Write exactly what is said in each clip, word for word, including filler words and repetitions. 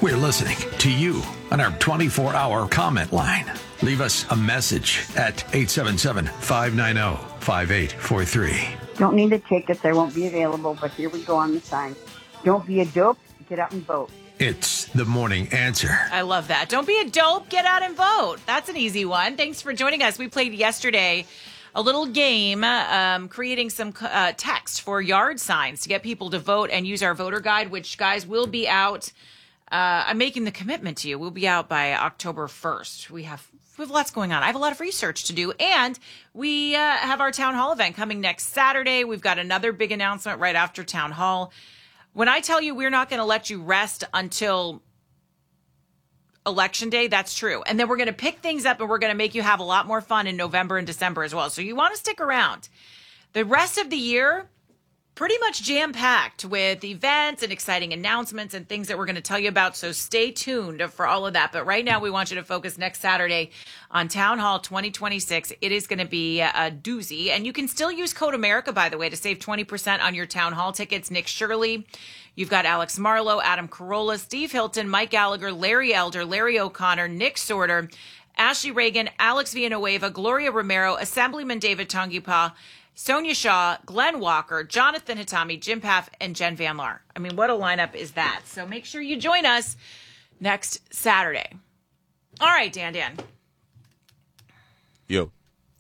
We're listening to you on our twenty-four hour comment line. Leave us a message at eight seven seven, five nine zero, five eight four three. Don't need a ticket. They won't be available, but here we go on the sign. Don't be a dope. Get out and vote. It's the Morning Answer. I love that. Don't be a dope. Get out and vote. That's an easy one. Thanks for joining us. We played yesterday a little game um, creating some uh, text for yard signs to get people to vote and use our voter guide, which, guys, will be out. Uh, I'm making the commitment to you. We'll be out by October first. We have we have lots going on. I have a lot of research to do. And we uh, have our town hall event coming next Saturday. We've got another big announcement right after town hall. When I tell you we're not going to let you rest until Election Day, that's true. And then we're going to pick things up and we're going to make you have a lot more fun in November and December as well. So you want to stick around. The rest of the year, pretty much jam-packed with events and exciting announcements and things that we're going to tell you about. So stay tuned for all of that. But right now we want you to focus next Saturday on Town Hall twenty twenty-six. It is going to be a doozy. And you can still use Code America, by the way, to save twenty percent on your Town Hall tickets. Nick Shirley. You've got Alex Marlowe, Adam Carolla, Steve Hilton, Mike Gallagher, Larry Elder, Larry O'Connor, Nick Sorter, Ashley Reagan, Alex Villanueva, Gloria Romero, Assemblyman David Tongipa, Sonia Shaw, Glenn Walker, Jonathan Hitami, Jim Paff, and Jen Van Laar. I mean, what a lineup is that? So make sure you join us next Saturday. All right, Dan Dan. Yo.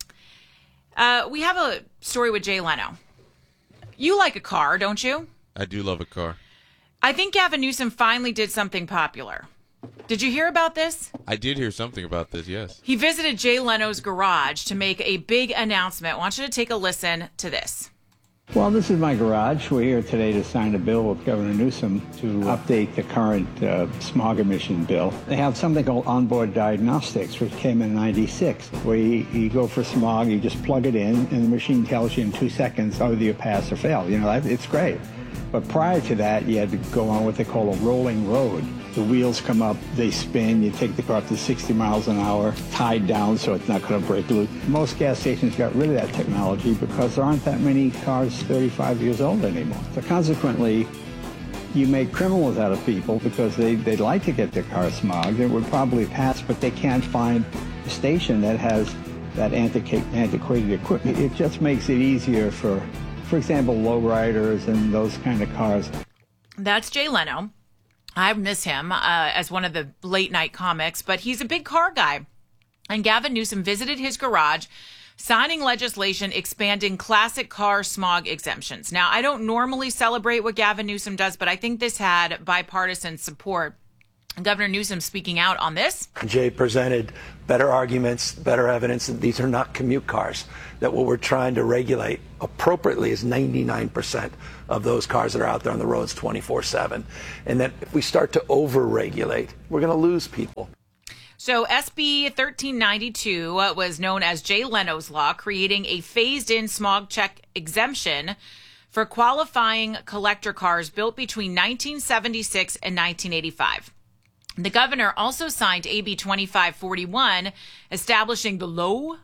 Uh, we have a story with Jay Leno. You like a car, don't you? I do love a car. I think Gavin Newsom finally did something popular. Did you hear about this? I did hear something about this, yes. He visited Jay Leno's garage to make a big announcement. I want you to take a listen to this. Well, this is my garage. We're here today to sign a bill with Governor Newsom to update the current uh, smog emission bill. They have something called onboard diagnostics, which came in ninety-six, where you, you go for smog, you just plug it in, and the machine tells you in two seconds whether you pass or fail. You know, it's great. But prior to that, you had to go on what they call a rolling road. The wheels come up, they spin, you take the car up to sixty miles an hour, tied down so it's not going to break loose. Most gas stations got rid of that technology because there aren't that many cars thirty-five years old anymore. So consequently, you make criminals out of people because they, they'd like to get their car smogged. It would probably pass, but they can't find a station that has that antiqu- antiquated equipment. It just makes it easier for, for example, lowriders and those kind of cars. That's Jay Leno. I miss him uh, as one of the late night comics, but he's a big car guy. And Gavin Newsom visited his garage, signing legislation expanding classic car smog exemptions. Now, I don't normally celebrate what Gavin Newsom does, but I think this had bipartisan support. Governor Newsom speaking out on this. Jay presented better arguments, better evidence that these are not commute cars, that what we're trying to regulate appropriately is ninety-nine percent of those cars that are out there on the roads twenty-four seven. And that if we start to over-regulate, we're going to lose people. So S B thirteen ninety-two was known as Jay Leno's Law, creating a phased-in smog check exemption for qualifying collector cars built between nineteen seventy-six and nineteen eighty-five. The governor also signed A B twenty-five forty-one, establishing the Low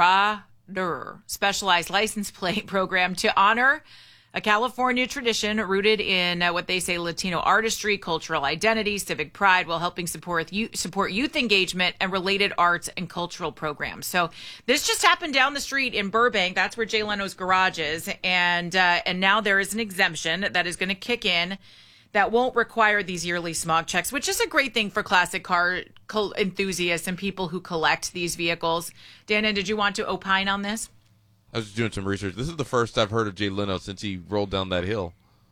Rider specialized license plate program to honor a California tradition rooted in uh, what they say Latino artistry, cultural identity, civic pride, while helping support youth, support youth engagement and related arts and cultural programs. So this just happened down the street in Burbank. That's where Jay Leno's garage is. And, uh, and now there is an exemption that is going to kick in that won't require these yearly smog checks, which is a great thing for classic car enthusiasts and people who collect these vehicles. Dana, did you want to opine on this? I was just doing some research. This is the first I've heard of Jay Leno since he rolled down that hill.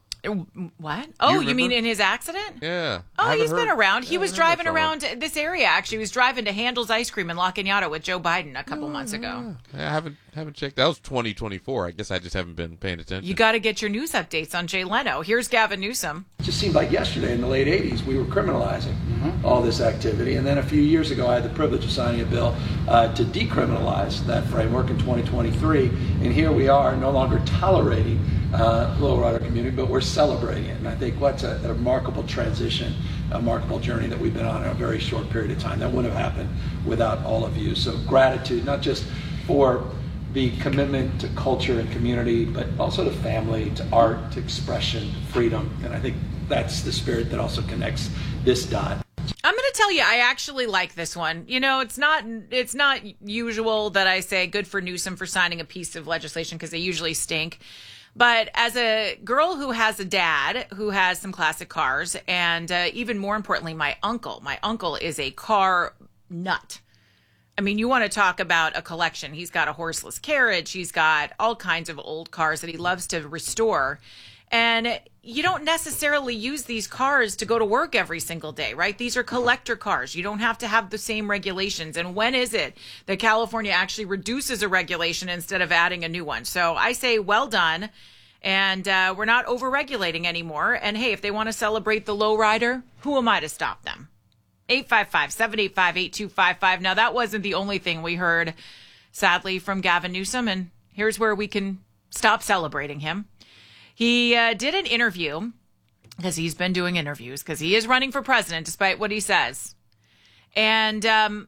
What? Oh, you, you mean in his accident? Yeah. Oh, he's heard, been around. He was driving around long. this area, actually. He was driving to Handel's Ice Cream in La Cañada with Joe Biden a couple oh, months ago. Yeah. I haven't haven't checked. That was twenty twenty-four. I guess I just haven't been paying attention. You got to get your news updates on Jay Leno. Here's Gavin Newsom. It just seemed like yesterday in the late eighties we were criminalizing mm-hmm. all this activity. And then a few years ago I had the privilege of signing a bill uh, to decriminalize that framework in twenty twenty-three. And here we are no longer tolerating uh, lowrider community, but we're celebrating it. And I think what's a, a remarkable transition, a remarkable journey that we've been on in a very short period of time. That wouldn't have happened without all of you. So gratitude, not just for the commitment to culture and community, but also to family, to art, to expression, freedom. And I think that's the spirit that also connects this dot. I'm going to tell you, I actually like this one. You know, it's not it's not usual that I say good for Newsom for signing a piece of legislation because they usually stink. But as a girl who has a dad who has some classic cars, and uh, even more importantly, my uncle, my uncle is a car nut. I mean, you want to talk about a collection. He's got a horseless carriage. He's got all kinds of old cars that he loves to restore. And you don't necessarily use these cars to go to work every single day, right? These are collector cars. You don't have to have the same regulations. And when is it that California actually reduces a regulation instead of adding a new one? So I say, well done. And uh, we're not over-regulating anymore. And hey, if they want to celebrate the lowrider, who am I to stop them? eight five five, seven eight five, eight two five five. Now, that wasn't the only thing we heard, sadly, from Gavin Newsom. And here's where we can stop celebrating him. He uh, did an interview, because he's been doing interviews, because he is running for president, despite what he says. And um,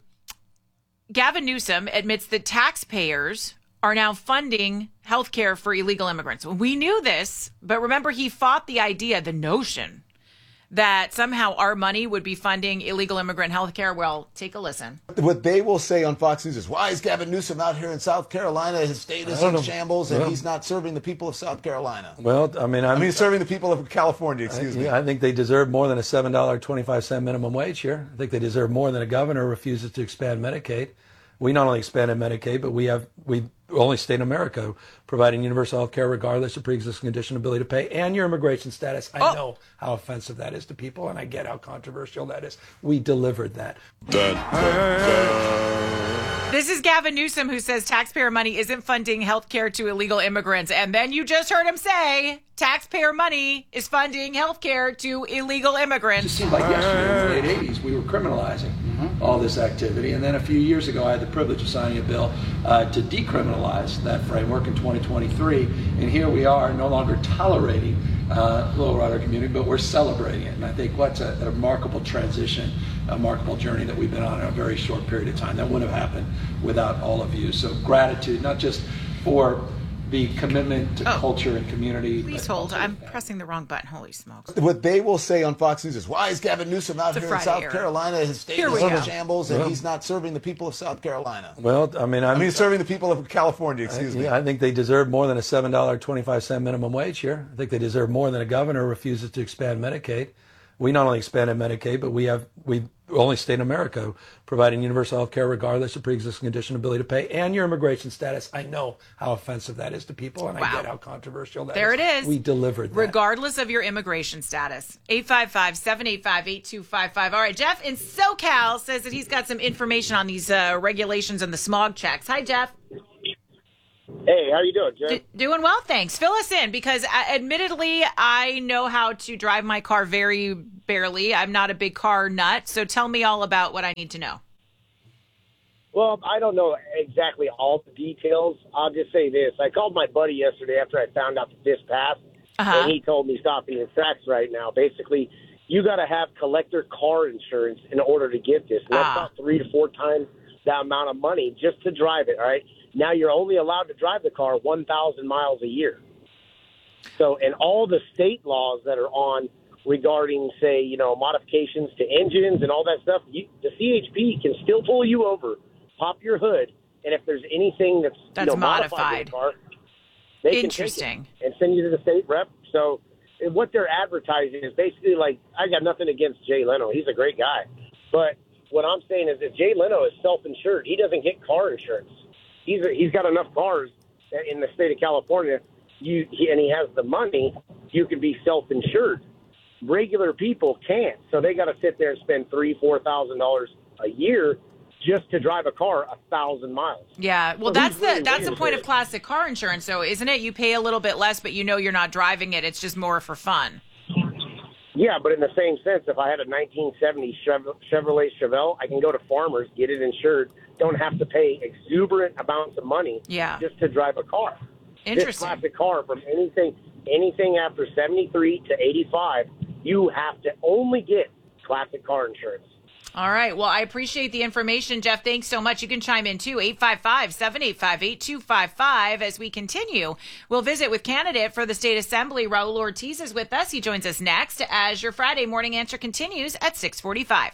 Gavin Newsom admits that taxpayers are now funding health care for illegal immigrants. We knew this, but remember, he fought the idea, the notion, that somehow our money would be funding illegal immigrant health care. Well, take a listen. What they will say on Fox News is, why is Gavin Newsom out here in South Carolina? His state is in know. shambles, and Well, he's not serving the people of South Carolina. Well, I mean, I'm, I mean, serving the people of California, excuse I, me. Yeah, I think they deserve more than a seven dollars and twenty-five cents minimum wage here. I think they deserve more than a governor who refuses to expand Medicaid. We not only expanded Medicaid, but we have we only state in America providing universal health care regardless of pre-existing condition, ability to pay, and your immigration status. I oh. know how offensive that is to people, and I get how controversial that is. We delivered that. Dun, dun, dun. This is Gavin Newsom, who says taxpayer money isn't funding health care to illegal immigrants. And then you just heard him say taxpayer money is funding health care to illegal immigrants. It just seemed like yesterday in the late eighties we were criminalizing mm-hmm. all this activity. And then a few years ago I had the privilege of signing a bill uh, to decriminalize that framework in twenty twenty-three. And here we are no longer tolerating uh, lowrider community, but we're celebrating it. And I think what's a, a remarkable transition, a remarkable journey that we've been on in a very short period of time. That wouldn't have happened without all of you. So gratitude, not just for the commitment to oh, culture and community. Please hold. I'm pressing the wrong button. Holy smokes. What they will say on Fox News is, why is Gavin Newsom out It's a here in Friday South era. Carolina? His state Here is we in go. shambles, and Well, he's not serving the people of South Carolina. Well, I mean, I'm, I mean, serving the people of California, excuse I, me. Yeah, I think they deserve more than a seven dollars and twenty-five cents minimum wage here. I think they deserve more than a governor who refuses to expand Medicaid. We not only expanded Medicaid, but we have we only state in America providing universal health care regardless of pre-existing condition, ability to pay, and your immigration status. I know how offensive that is to people, and Wow. I get how controversial that There is. it is. We delivered that. Regardless of your immigration status. eight five five, seven eight five, eight two five five. All right, Jeff in SoCal says that he's got some information on these uh, regulations and the smog checks. Hi, Jeff. Hey, how you doing, Jeff? D- doing well, thanks. Fill us in, because uh, admittedly, I know how to drive my car very barely. I'm not a big car nut, so tell me all about what I need to know. Well, I don't know exactly all the details. I'll just say this. I called my buddy yesterday after I found out that this passed, Uh-huh. and he told me stop being tracks right now. Basically, you got to have collector car insurance in order to get this. And that's Ah. about three to four times the amount of money just to drive it, all right? Now you're only allowed to drive the car one thousand miles a year. So, and all the state laws that are on regarding, say, you know, modifications to engines and all that stuff, you, the C H P can still pull you over, pop your hood, and if there's anything that's, That's you know, modified modified. to the car, they can take Interesting. it and send you to the state rep. So and what they're advertising is basically like, I got nothing against Jay Leno. He's a great guy. But what I'm saying is if Jay Leno is self-insured, he doesn't get car insurance. He's a, he's got enough cars in the state of California, you he, and he has the money, you can be self-insured. Regular people can't, so they got to sit there and spend three, four thousand dollars a year just to drive a car a thousand miles. Yeah, well, So that's who's really the that's the paying point for of it? classic car insurance, though, isn't it? You pay a little bit less, but you know you're not driving it. It's just more for fun. Yeah, but in the same sense, if I had a nineteen seventy Chev- Chevrolet Chevelle, I can go to Farmers, get it insured, don't have to pay exuberant amounts of money Yeah. just to drive a car. This Interesting. classic car, from anything anything after seventy-three to eighty-five, you have to only get classic car insurance. All right. Well, I appreciate the information, Jeff. Thanks so much. You can chime in too, eight five five, seven eight five, eight two five five. As we continue, we'll visit with candidate for the state assembly. Raul Ortiz is with us. He joins us next as your Friday morning answer continues at six forty-five.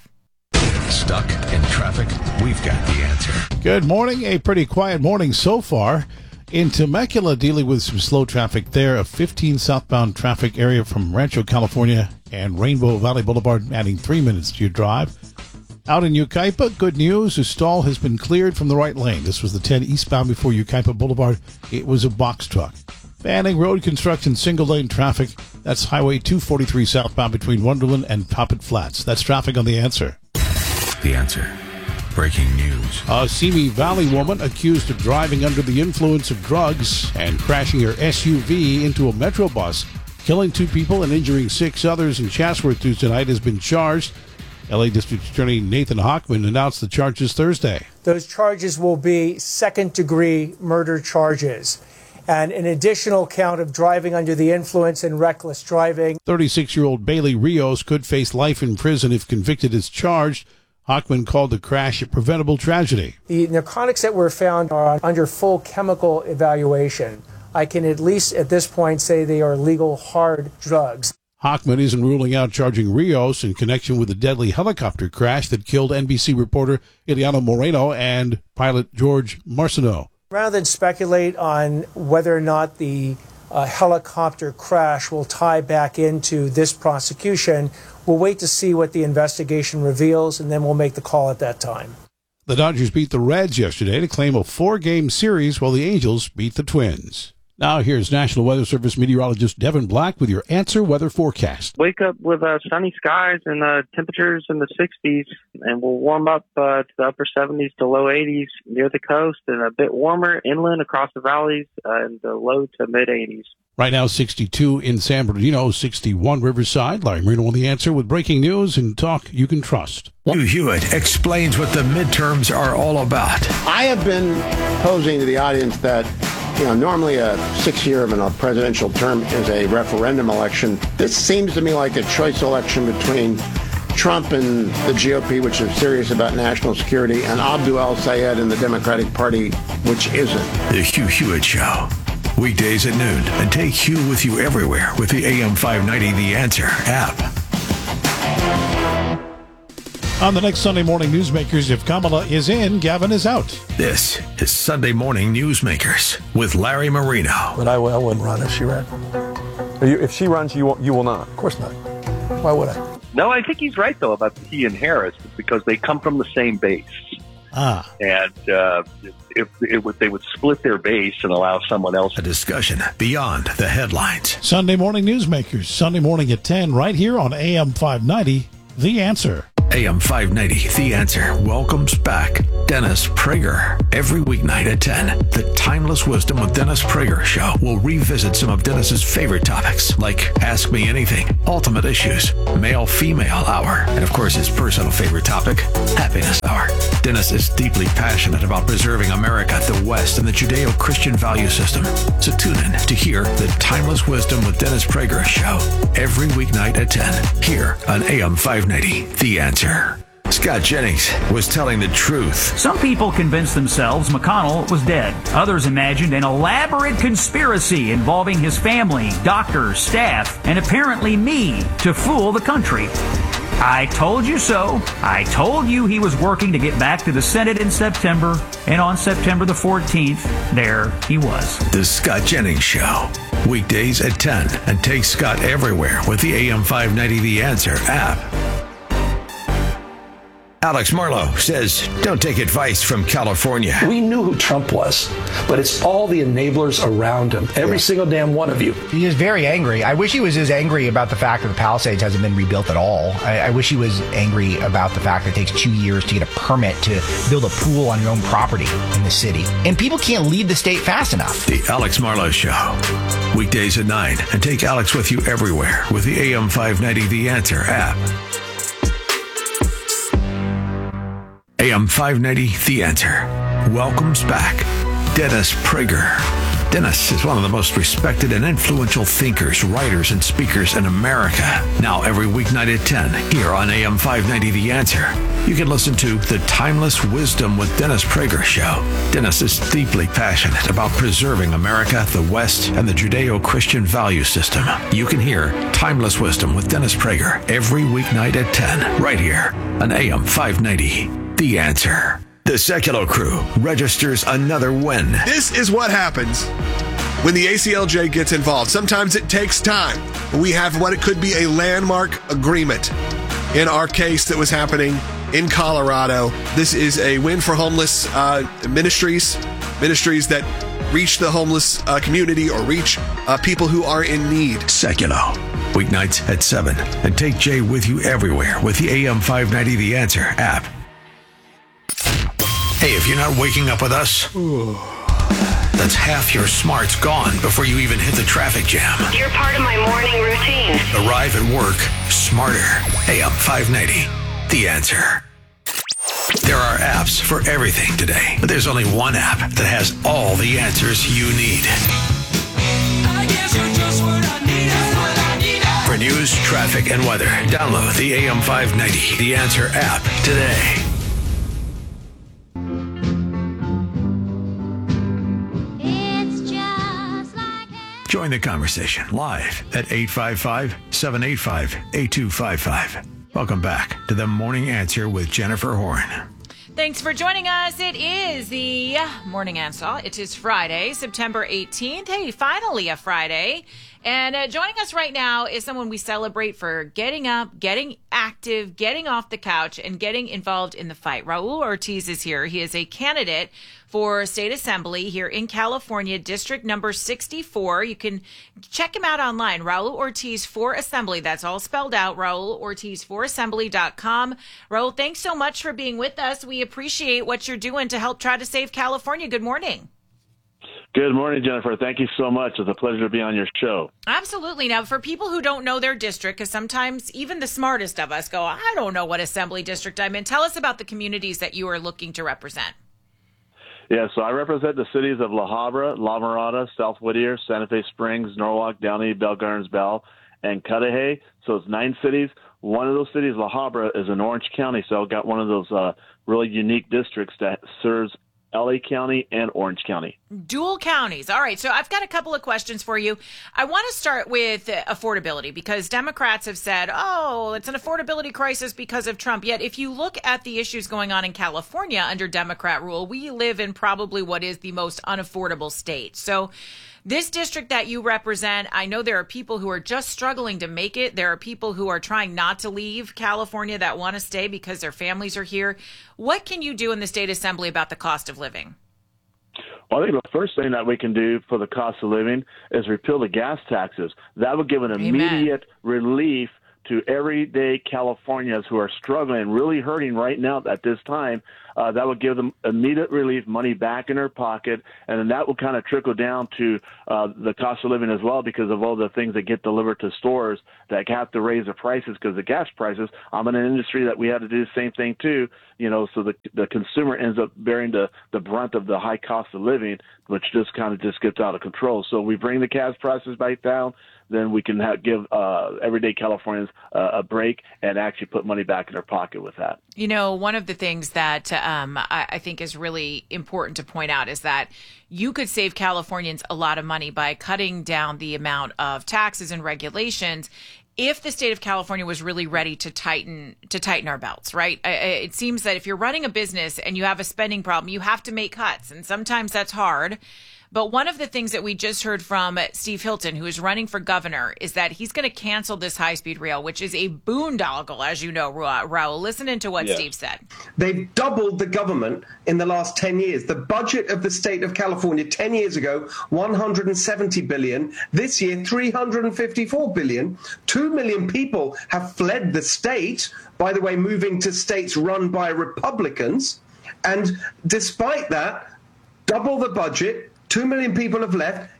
Stuck in traffic? We've got the answer. Good morning. A pretty quiet morning so far. In Temecula, dealing with some slow traffic there, a fifteen southbound traffic area from Rancho, California and Rainbow Valley Boulevard, adding three minutes to your drive. Out in Yucaipa, good news. A stall has been cleared from the right lane. This was the ten eastbound before Yucaipa Boulevard. It was a box truck. Banning road construction, single-lane traffic. That's Highway two forty-three southbound between Wonderland and Poppet Flats. That's traffic on The Answer. The Answer. Breaking news. A Simi Valley woman accused of driving under the influence of drugs and crashing her S U V into a Metro bus, killing two people and injuring six others in Chatsworth Tuesday night, has been charged. L A District Attorney Nathan Hochman announced the charges Thursday. Those charges will be second-degree murder charges and an additional count of driving under the influence and reckless driving. thirty-six-year-old Bailey Rios could face life in prison if convicted as charged. Hochman called the crash a preventable tragedy. The narcotics that were found are under full chemical evaluation. I can at least at this point say they are legal hard drugs. Hochman isn't ruling out charging Rios in connection with the deadly helicopter crash that killed N B C reporter Ileana Moreno and pilot George Marciano. Rather than speculate on whether or not the uh, helicopter crash will tie back into this prosecution, we'll wait to see what the investigation reveals, and then we'll make the call at that time. The Dodgers beat the Reds yesterday to claim a four-game series while the Angels beat the Twins. Now here's National Weather Service meteorologist Devin Black with your Answer Weather Forecast. Wake up with uh, sunny skies and uh, temperatures in the sixties, and we'll warm up uh, to the upper seventies to low eighties near the coast, and a bit warmer inland across the valleys uh, in the low to mid eighties. Right now, sixty-two in San Bernardino, sixty-one Riverside. Larry Marino on The Answer with breaking news and talk you can trust. Hugh Hewitt explains what the midterms are all about. I have been posing to the audience that, you know, normally a six-year of a presidential term is a referendum election. This seems to me like a choice election between Trump and the G O P, which is serious about national security, and Abdul El-Sayed and the Democratic Party, which isn't. The Hugh Hewitt Show. Weekdays at noon. And take Hugh with you everywhere with the A M five ninety The Answer app. On the next Sunday Morning Newsmakers, if Kamala is in, Gavin is out. This is Sunday Morning Newsmakers with Larry Marino. But I, I wouldn't run if she ran. You, if she runs, you will, you will not? Of course not. Why would I? No, I think he's right, though, about he and Harris, because they come from the same base. Ah. And uh, if it would, they would split their base and allow someone else. A discussion beyond the headlines. Sunday Morning Newsmakers, Sunday morning at ten, right here on A M five ninety, The Answer. A M five ninety, The Answer welcomes back Dennis Prager. Every weeknight at ten, the Timeless Wisdom with Dennis Prager show will revisit some of Dennis's favorite topics, like Ask Me Anything, Ultimate Issues, Male-Female Hour, and of course his personal favorite topic, Happiness Hour. Dennis is deeply passionate about preserving America, the West, and the Judeo-Christian value system. So tune in to hear the Timeless Wisdom with Dennis Prager show every weeknight at ten, here on A M five ninety, The Answer. Scott Jennings was telling the truth. Some people convinced themselves McConnell was dead. Others imagined an elaborate conspiracy involving his family, doctors, staff, and apparently me to fool the country. I told you so. I told you he was working to get back to the Senate in September, and on September the fourteenth, there he was. The Scott Jennings Show. Weekdays at ten, and take Scott everywhere with the A M five ninety The Answer app. Alex Marlowe says, don't take advice from California. We knew who Trump was, but it's all the enablers around him. Every yeah. single damn one of you. He is very angry. I wish he was as angry about the fact that the Palisades hasn't been rebuilt at all. I, I wish he was angry about the fact that it takes two years to get a permit to build a pool on your own property in the city. And people can't leave the state fast enough. The Alex Marlowe Show. Weekdays at nine, and take Alex with you everywhere with the A M five ninety The Answer app. A M five ninety The Answer welcomes back Dennis Prager. Dennis is one of the most respected and influential thinkers, writers, and speakers in America. Now every weeknight at ten, here on A M five ninety The Answer, you can listen to The Timeless Wisdom with Dennis Prager Show. Dennis is deeply passionate about preserving America, the West, and the Judeo-Christian value system. You can hear Timeless Wisdom with Dennis Prager every weeknight at ten, right here on A M five ninety The Answer. The Secular Crew registers another win. This is what happens when the A C L J gets involved. Sometimes it takes time. We have what it could be a landmark agreement in our case that was happening in Colorado. This is a win for homeless uh, ministries, ministries that reach the homeless uh, community or reach uh, people who are in need. Secular. Weeknights at seven. And take Jay with you everywhere with the A M five ninety The Answer app. Hey, if you're not waking up with us, that's half your smarts gone before you even hit the traffic jam. You're part of my morning routine. Arrive at work smarter. A M five ninety The Answer. There are apps for everything today, but there's only one app that has all the answers you need. I guess you're just what I need. What I need. For news, traffic, and weather, download the A M five ninety The Answer app today. Join the conversation live at eight five five, seven eight five, eight two five five. Welcome back to The Morning Answer with Jennifer Horn. Thanks for joining us. It is the Morning Answer. It is Friday, September eighteenth. Hey, finally a Friday. And uh, joining us right now is someone we celebrate for getting up, getting active, getting off the couch, and getting involved in the fight. Raul Ortiz is here. He is a candidate for state assembly here in California, district number sixty-four. You can check him out online, Raul Ortiz for Assembly. That's all spelled out, Raul Ortiz for Assembly dot com. Raul, thanks so much for being with us. We appreciate what you're doing to help try to save California. Good morning. Good morning, Jennifer. Thank you so much. It's a pleasure to be on your show. Absolutely. Now, for people who don't know their district, because sometimes even the smartest of us go, I don't know what assembly district I'm in. Tell us about the communities that you are looking to represent. Yeah, so I represent the cities of La Habra, La Mirada, South Whittier, Santa Fe Springs, Norwalk, Downey, Bell Gardens, Bell, and Cudahy. So it's nine cities. One of those cities, La Habra, is in Orange County, so I've got one of those uh, really unique districts that serves L A County and Orange County. Dual counties. All right. So I've got a couple of questions for you. I want to start with affordability because Democrats have said, oh, it's an affordability crisis because of Trump. Yet if you look at the issues going on in California under Democrat rule, we live in probably what is the most unaffordable state. So this district that you represent, I know there are people who are just struggling to make it. There are people who are trying not to leave California that want to stay because their families are here. What can you do in the state assembly about the cost of living? Well, I think the first thing that we can do for the cost of living is repeal the gas taxes. That would give an Amen. immediate relief to everyday Californians who are struggling, really hurting right now at this time. Uh, that would give them immediate relief, money back in their pocket, and then that will kind of trickle down to uh, the cost of living as well because of all the things that get delivered to stores that have to raise the prices because the gas prices. I'm in an industry that we had to do the same thing too, you know, so the the consumer ends up bearing the, the brunt of the high cost of living, which just kind of just gets out of control. So we bring the gas prices back down, then we can have, give uh, everyday Californians uh, a break and actually put money back in their pocket with that. You know, one of the things that um, I, I think is really important to point out is that you could save Californians a lot of money by cutting down the amount of taxes and regulations if the state of California was really ready to tighten to tighten our belts, right? I, it seems that if you're running a business and you have a spending problem, you have to make cuts, and sometimes that's hard. But one of the things that we just heard from Steve Hilton, who is running for governor, is that he's going to cancel this high-speed rail, which is a boondoggle, as you know, Ra- Raul. Listen into what yeah. Steve said. They've doubled the government in the last ten years. The budget of the state of California ten years ago, one hundred seventy billion dollars. This year, three hundred fifty-four billion dollars. Two million people have fled the state, by the way, moving to states run by Republicans. And despite that, double the budget, Two million people have left.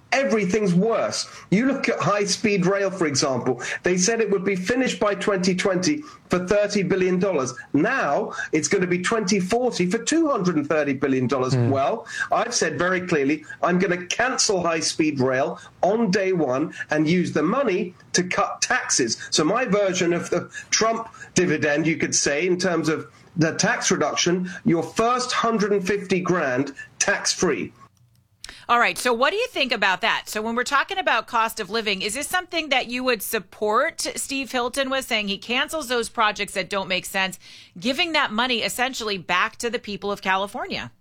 everything's worse. You look at high-speed rail, for example. They said it would be finished by twenty twenty for thirty billion dollars. Now it's going to be twenty forty for two hundred thirty billion dollars. Mm. Well, I've said very clearly I'm going to cancel high-speed rail on day one and use the money to cut taxes. So my version of the Trump dividend, you could say, in terms of the tax reduction, your first one hundred fifty grand tax-free. All right. So what do you think about that? So when we're talking about cost of living, is this something that you would support? Steve Hilton was saying he cancels those projects that don't make sense, giving that money essentially back to the people of California.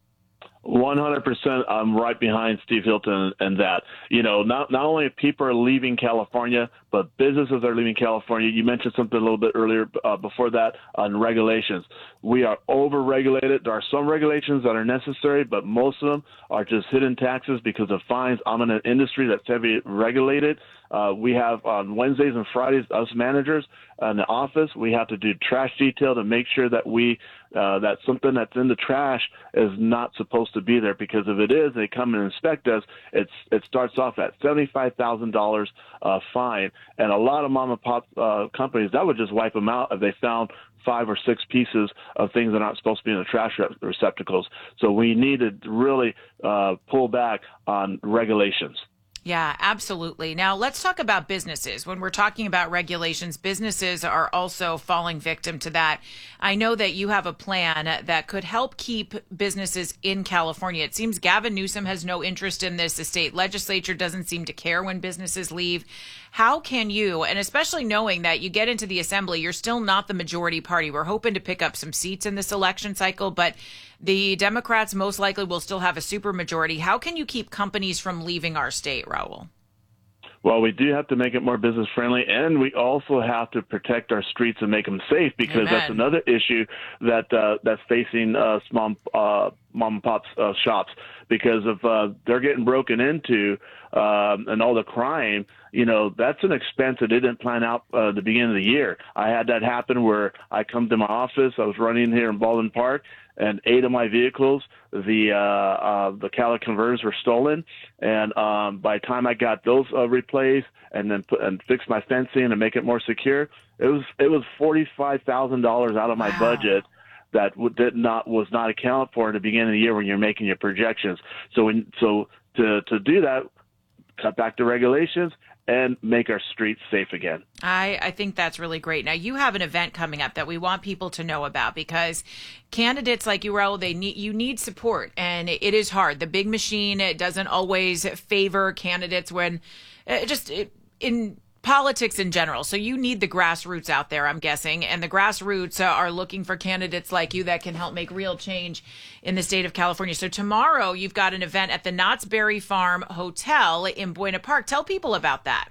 one hundred percent. I'm right behind Steve Hilton and that. You know, not not only people are leaving California, but businesses are leaving California. You mentioned something a little bit earlier uh, before that on regulations. We are over-regulated. There are some regulations that are necessary, but most of them are just hidden taxes because of fines. I'm in an industry that's heavily regulated. Uh, we have on Wednesdays and Fridays, us managers in the office, we have to do trash detail to make sure that we uh, that something that's in the trash is not supposed to be there. Because if it is, they come and inspect us. It's it starts off at seventy-five thousand dollars uh, fine, and a lot of mom and pop uh, companies that would just wipe them out if they found five or six pieces of things that aren't supposed to be in the trash receptacles. So we need to really uh, pull back on regulations. Yeah, absolutely. Now, let's talk about businesses. When we're talking about regulations, businesses are also falling victim to that. I know that you have a plan that could help keep businesses in California. It seems Gavin Newsom has no interest in this. The state legislature doesn't seem to care when businesses leave. How can you, and especially knowing that you get into the assembly, you're still not the majority party. We're hoping to pick up some seats in this election cycle, but the Democrats most likely will still have a supermajority. How can you keep companies from leaving our state, Raul? Well, we do have to make it more business friendly, and we also have to protect our streets and make them safe, because Amen. That's another issue that uh, that's facing uh, small uh, mom and pop uh, shops, because of uh, they're getting broken into um, and all the crime. You know, that's an expense that they didn't plan out uh, at the beginning of the year. I had that happen where I come to my office. I was running here in Baldwin Park, and eight of my vehicles, the uh, uh, the catalytic converters were stolen. And um, by the time I got those uh, replaced and then put, and fixed my fencing and make it more secure, it was it was forty-five thousand dollars out of my wow. budget that w- did not was not accounted for at the beginning of the year when you're making your projections. So when, so to to do that, cut back the regulations and make our streets safe again. I, I think that's really great. Now, you have an event coming up that we want people to know about, because candidates like you, Raul, they need, you need support, and it, it is hard. The big machine, it doesn't always favor candidates when uh, just it, in politics in general. So you need the grassroots out there, I'm guessing, and the grassroots uh, are looking for candidates like you that can help make real change in the state of California. So tomorrow you've got an event at the Knott's Berry Farm Hotel in Buena Park. Tell people about that.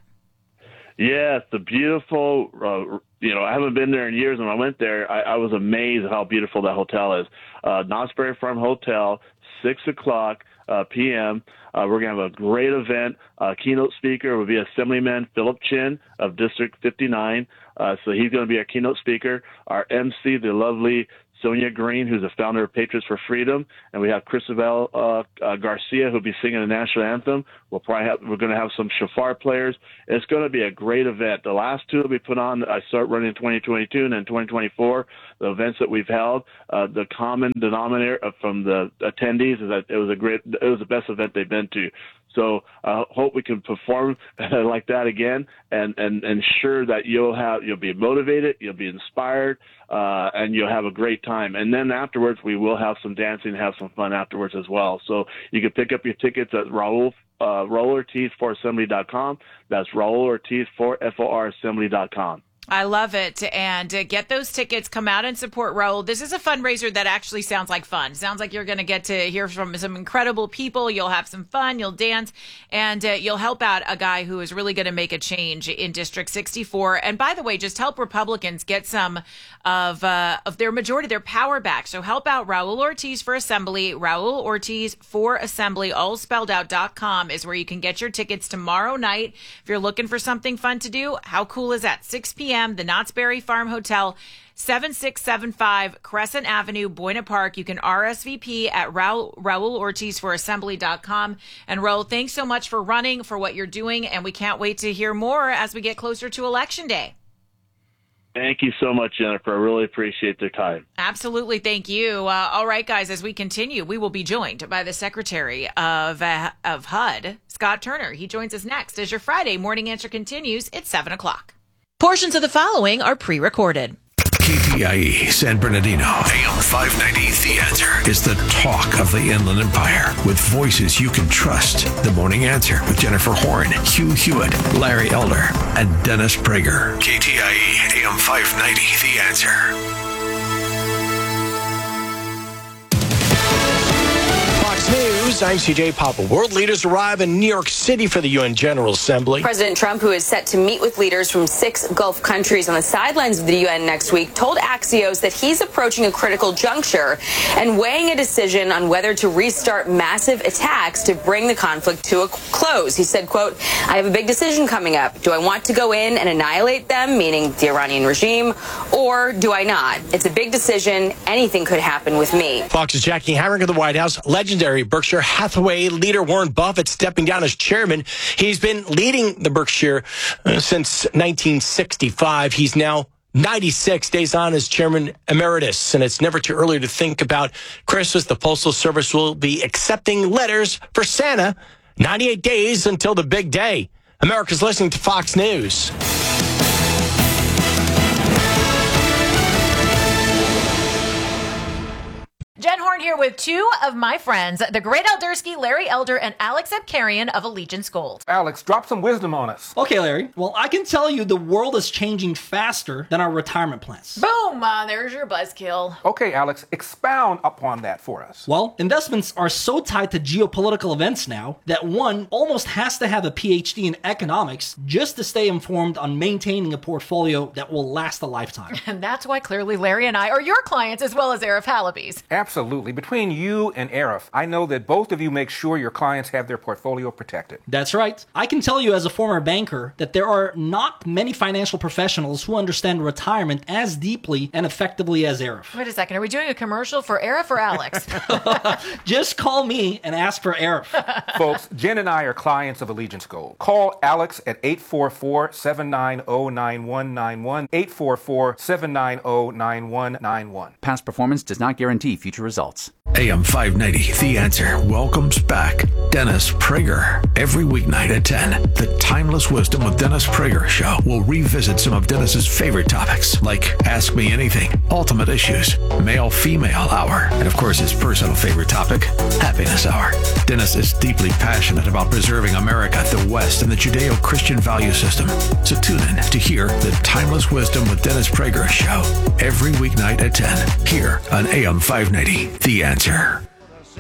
Yeah, it's a beautiful, uh, you know, I haven't been there in years. When I went there, I, I was amazed at how beautiful that hotel is. Uh, Knott's Berry Farm Hotel, six o'clock uh, p m Uh, we're going to have a great event. Uh, keynote speaker will be Assemblyman Philip Chin of District fifty-nine. Uh, so he's going to be our keynote speaker. Our M C, the lovely Sonia Green, who's the founder of Patriots for Freedom, and we have Cristabel uh, uh, Garcia, who'll be singing the national anthem. We'll probably have, we're going to have some shofar players. It's going to be a great event. The last two that we put on, I start running in twenty twenty-two and then twenty twenty-four. The events that we've held, uh, the common denominator from the attendees is that it was a great, it was the best event they've been to. So I uh, hope we can perform like that again, and, and ensure that you'll have you'll be motivated, you'll be inspired, uh, and you'll have a great time. And then afterwards, we will have some dancing, have some fun afterwards as well. So you can pick up your tickets at Raul uh, Raul Ortiz for Assembly dot com. That's Raul Ortiz for F O R Assembly dot com. I love it. And uh, get those tickets. Come out and support Raul. This is a fundraiser that actually sounds like fun. Sounds like you're going to get to hear from some incredible people. You'll have some fun. You'll dance. And uh, you'll help out a guy who is really going to make a change in District sixty-four. And by the way, just help Republicans get some of uh, of their majority, their power back. So help out Raul Ortiz for Assembly. Raul Ortiz for Assembly, all spelled out, dot com is where you can get your tickets tomorrow night. If you're looking for something fun to do, how cool is that? six p.m. p.m., the Knott's Berry Farm Hotel, seven six seven five Crescent Avenue, Buena Park. You can R S V P at Raul, Raul Ortiz for assembly dot com. And Raul, thanks so much for running, for what you're doing, and we can't wait to hear more as we get closer to Election Day. Thank you so much, Jennifer. I really appreciate their time. Absolutely. Thank you. Uh, all right, guys, as we continue, we will be joined by the Secretary of, uh, of H U D, Scott Turner. He joins us next as your Friday Morning Answer continues. It's seven o'clock. Portions of the following are pre-recorded. K T I E San Bernardino, A M five ninety, The Answer is the talk of the Inland Empire with voices you can trust. The Morning Answer with Jennifer Horn, Hugh Hewitt, Larry Elder, and Dennis Prager. K T I E A M five ninety, The Answer. Fox News, I'm C J Papa. World leaders arrive in New York City for the U N General Assembly. President Trump, who is set to meet with leaders from six Gulf countries on the sidelines of the U N next week, told Axios that he's approaching a critical juncture and weighing a decision on whether to restart massive attacks to bring the conflict to a close. He said, quote, I have a big decision coming up. Do I want to go in and annihilate them, meaning the Iranian regime, or do I not? It's a big decision. Anything could happen with me. Fox's Jackie Hamrick of the White House. Legendary Berkshire Hathaway leader Warren Buffett stepping down as chairman. He's been leading the Berkshire uh, since nineteen sixty-five. He's now ninety-six days on as chairman emeritus, and it's never too early to think about Christmas. The Postal Service will be accepting letters for Santa ninety-eight days until the big day. America's listening to Fox News. Jen Horn here with two of my friends, the great Eldersky, Larry Elder, and Alex Abkarian of Allegiance Gold. Alex, drop some wisdom on us. Okay, Larry. Well, I can tell you the world is changing faster than our retirement plans. Boom! Uh, there's your buzzkill. Okay, Alex, expound upon that for us. Well, investments are so tied to geopolitical events now that one almost has to have a P H D in economics just to stay informed on maintaining a portfolio that will last a lifetime. And that's why clearly Larry and I are your clients as well as Arif Halaby's. Absolutely. Between you and Arif, I know that both of you make sure your clients have their portfolio protected. That's right. I can tell you as a former banker that there are not many financial professionals who understand retirement as deeply and effectively as Arif. Wait a second. Are we doing a commercial for Arif or Alex? Just call me and ask for Arif. Folks, Jen and I are clients of Allegiance Gold. Call Alex at eight four four, seven nine zero, nine one nine one, eight four four, seven nine zero, nine one nine one. Past performance does not guarantee future results. A M five ninety, The Answer welcomes back Dennis Prager. Every weeknight at ten, the Timeless Wisdom with Dennis Prager show will revisit some of Dennis's favorite topics, like Ask Me Anything, Ultimate Issues, Male-Female Hour, and of course his personal favorite topic, Happiness Hour. Dennis is deeply passionate about preserving America, the West, and the Judeo-Christian value system. So tune in to hear the Timeless Wisdom with Dennis Prager show every weeknight at ten, here on A M five ninety, The Answer.